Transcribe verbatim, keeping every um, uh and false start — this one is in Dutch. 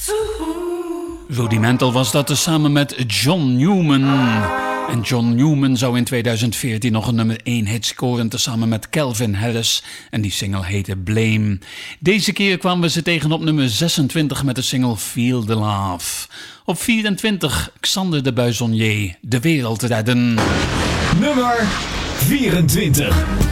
Rudimental was dat dus samen met John Newman. En John Newman zou in tweeduizend veertien nog een nummer één hit scoren tezamen met Calvin Harris. En die single heette Blame. Deze keer kwamen we ze tegen op nummer zesentwintig met de single Feel the Love. Op vierentwintig Xander de Buissonnier, De Wereld Redden. Nummer vierentwintig.